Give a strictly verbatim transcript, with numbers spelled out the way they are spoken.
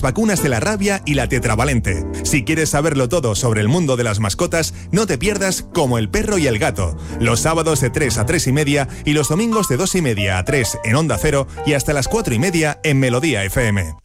vacunas de la rabia y la tetravalente. Si quieres saberlo todo sobre el mundo de las mascotas, no te pierdas Como el perro y el gato, los sábados de tres a tres y media y los domingos de dos y media a tres en Onda Cero y hasta las cuatro y media en Melodía F M.